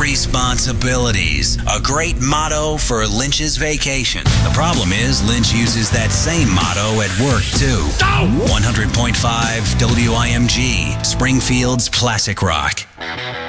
responsibilities. A great motto for Lynch's vacation. The problem is Lynch uses that same motto at work too. 100.5 WIMG, Springfield's classic rock.